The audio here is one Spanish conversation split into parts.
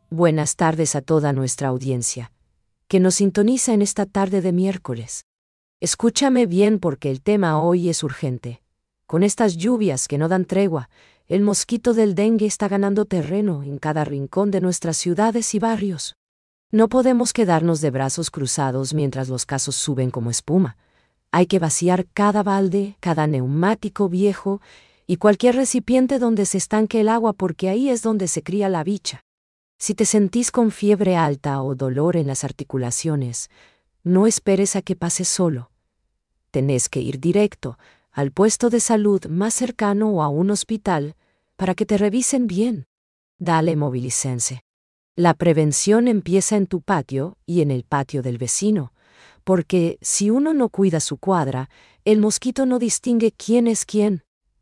Buenas tardes a toda nuestra audiencia, que nos sintoniza en esta tarde de miércoles. Escúchame bien porque el tema hoy es urgente. Con estas lluvias que no dan tregua, el mosquito del dengue está ganando terreno en cada rincón de nuestras ciudades y barrios. No podemos quedarnos de brazos cruzados mientras los casos suben como espuma. Hay que vaciar cada balde, cada neumático viejo y cualquier recipiente donde se estanque el agua porque ahí es donde se cría la bicha. Si te sentís con fiebre alta o dolor en las articulaciones, no esperes a que pase solo. Tenés que ir directo al puesto de salud más cercano o a un hospital para que te revisen bien. Dale, movilícense. La prevención empieza en tu patio y en el patio del vecino, porque si uno no cuida su cuadra, el mosquito no distingue quién es quién.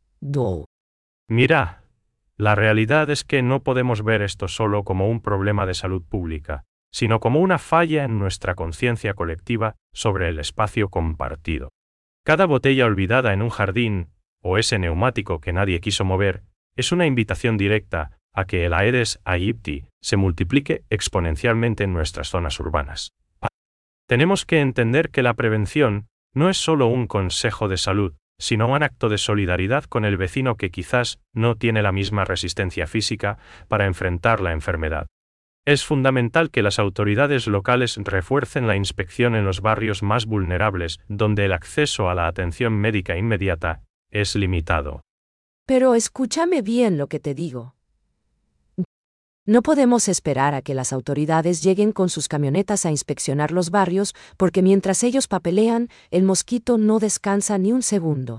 Mira, la realidad es que no podemos ver esto solo como un problema de salud pública, sino como una falla en nuestra conciencia colectiva sobre el espacio compartido. Cada botella olvidada en un jardín, o ese neumático que nadie quiso mover, es una invitación directa a que el Aedes aegypti se multiplique exponencialmente en nuestras zonas urbanas. Tenemos que entender que la prevención no es solo un consejo de salud, sino un acto de solidaridad con el vecino que quizás no tiene la misma resistencia física para enfrentar la enfermedad. Es fundamental que las autoridades locales refuercen la inspección en los barrios más vulnerables, donde el acceso a la atención médica inmediata es limitado. Pero escúchame bien lo que te digo. No podemos esperar a que las autoridades lleguen con sus camionetas a inspeccionar los barrios, porque mientras ellos papelean, el mosquito no descansa ni un segundo.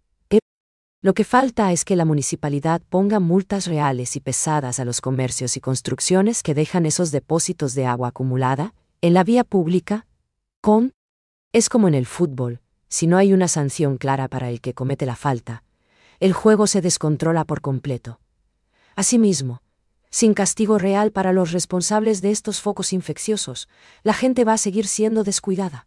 Lo que falta es que la municipalidad ponga multas reales y pesadas a los comercios y construcciones que dejan esos depósitos de agua acumulada en la vía pública. Es como en el fútbol, si no hay una sanción clara para el que comete la falta, el juego se descontrola por completo. Asimismo, sin castigo real para los responsables de estos focos infecciosos, la gente va a seguir siendo descuidada.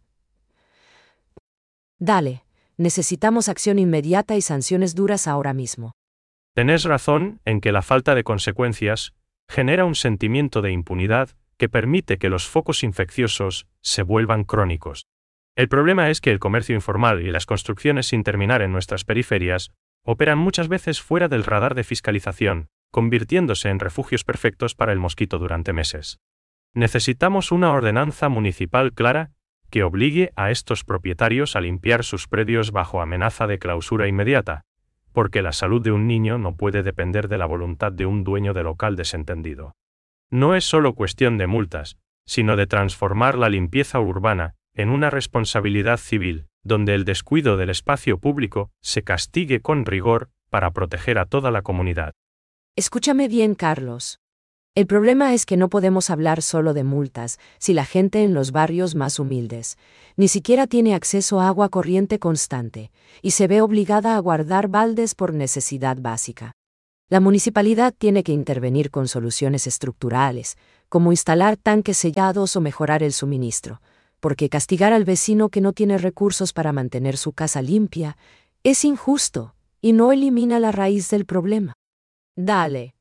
Dale, necesitamos acción inmediata y sanciones duras ahora mismo. Tenés razón en que la falta de consecuencias genera un sentimiento de impunidad que permite que los focos infecciosos se vuelvan crónicos. El problema es que el comercio informal y las construcciones sin terminar en nuestras periferias operan muchas veces fuera del radar de fiscalización, convirtiéndose en refugios perfectos para el mosquito durante meses. Necesitamos una ordenanza municipal clara que obligue a estos propietarios a limpiar sus predios bajo amenaza de clausura inmediata, porque la salud de un niño no puede depender de la voluntad de un dueño de local desentendido. No es solo cuestión de multas, sino de transformar la limpieza urbana en una responsabilidad civil, donde el descuido del espacio público se castigue con rigor para proteger a toda la comunidad. Escúchame bien, Carlos. El problema es que no podemos hablar solo de multas si la gente en los barrios más humildes ni siquiera tiene acceso a agua corriente constante y se ve obligada a guardar baldes por necesidad básica. La municipalidad tiene que intervenir con soluciones estructurales, como instalar tanques sellados o mejorar el suministro, porque castigar al vecino que no tiene recursos para mantener su casa limpia es injusto y no elimina la raíz del problema. Dale,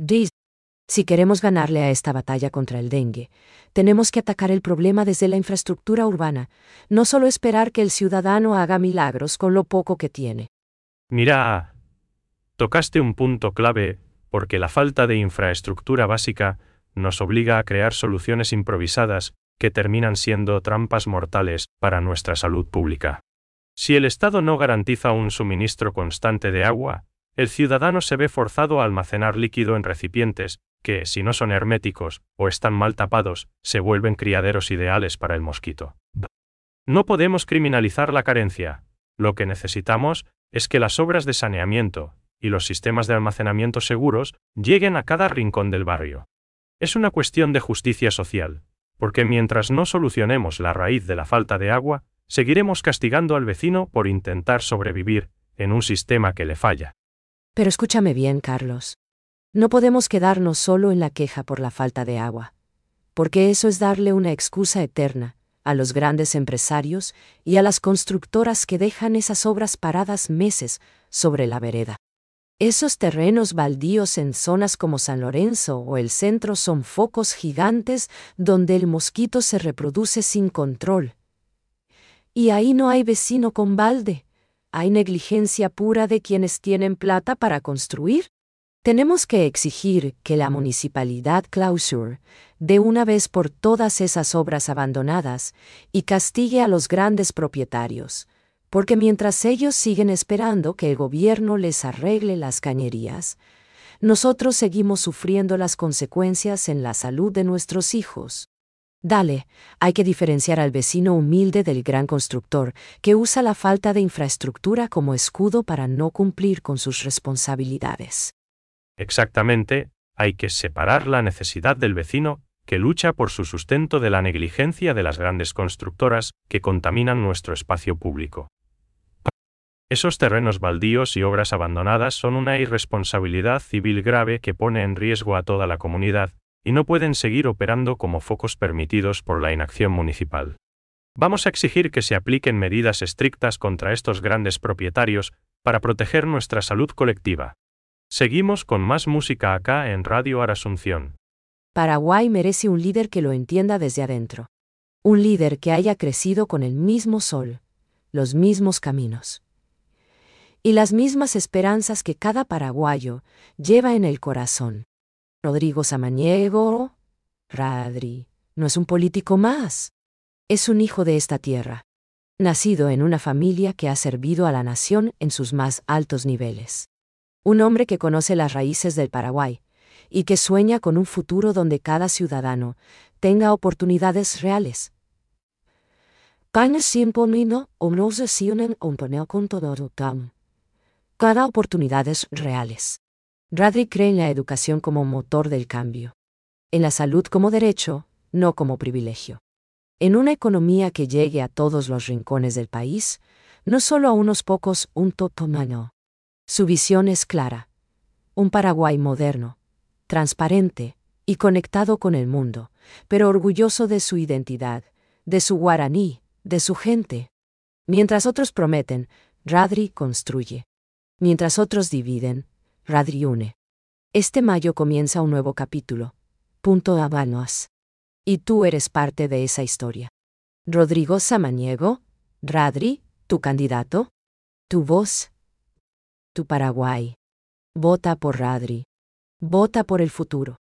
si queremos ganarle a esta batalla contra el dengue, tenemos que atacar el problema desde la infraestructura urbana, no solo esperar que el ciudadano haga milagros con lo poco que tiene. Mira, tocaste un punto clave, porque la falta de infraestructura básica nos obliga a crear soluciones improvisadas que terminan siendo trampas mortales para nuestra salud pública. Si el Estado no garantiza un suministro constante de agua, el ciudadano se ve forzado a almacenar líquido en recipientes que, si no son herméticos o están mal tapados, se vuelven criaderos ideales para el mosquito. No podemos criminalizar la carencia. Lo que necesitamos es que las obras de saneamiento y los sistemas de almacenamiento seguros lleguen a cada rincón del barrio. Es una cuestión de justicia social, porque mientras no solucionemos la raíz de la falta de agua, seguiremos castigando al vecino por intentar sobrevivir en un sistema que le falla. Pero escúchame bien, Carlos. No podemos quedarnos solo en la queja por la falta de agua, porque eso es darle una excusa eterna a los grandes empresarios y a las constructoras que dejan esas obras paradas meses sobre la vereda. Esos terrenos baldíos en zonas como San Lorenzo o el centro son focos gigantes donde el mosquito se reproduce sin control. Y ahí no hay vecino con balde. Hay negligencia pura de quienes tienen plata para construir. Tenemos que exigir que la municipalidad clausure de una vez por todas esas obras abandonadas y castigue a los grandes propietarios, porque mientras ellos siguen esperando que el gobierno les arregle las cañerías, nosotros seguimos sufriendo las consecuencias en la salud de nuestros hijos. Dale, hay que diferenciar al vecino humilde del gran constructor que usa la falta de infraestructura como escudo para no cumplir con sus responsabilidades. Exactamente, hay que separar la necesidad del vecino, que lucha por su sustento, de la negligencia de las grandes constructoras, que contaminan nuestro espacio público. Esos terrenos baldíos y obras abandonadas son una irresponsabilidad civil grave que pone en riesgo a toda la comunidad, y no pueden seguir operando como focos permitidos por la inacción municipal. Vamos a exigir que se apliquen medidas estrictas contra estos grandes propietarios para proteger nuestra salud colectiva. Seguimos con más música acá en Radio Asunción. Paraguay merece un líder que lo entienda desde adentro. Un líder que haya crecido con el mismo sol, los mismos caminos y las mismas esperanzas que cada paraguayo lleva en el corazón. Rodrigo Samaniego, Radri, no es un político más. Es un hijo de esta tierra, nacido en una familia que ha servido a la nación en sus más altos niveles. Un hombre que conoce las raíces del Paraguay y que sueña con un futuro donde cada ciudadano tenga oportunidades reales. Cada oportunidades reales. Radri cree en la educación como motor del cambio, en la salud como derecho, no como privilegio, en una economía que llegue a todos los rincones del país, no solo a unos pocos, un totomano. Su visión es clara: un Paraguay moderno, transparente y conectado con el mundo, pero orgulloso de su identidad, de su guaraní, de su gente. Mientras otros prometen, Radri construye. Mientras otros dividen, Radri une. Este mayo comienza un nuevo capítulo. Punto Habanos. Y tú eres parte de esa historia. Rodrigo Samaniego, Radri, tu candidato, tu voz, tu Paraguay. Vota por Radri. Vota por el futuro.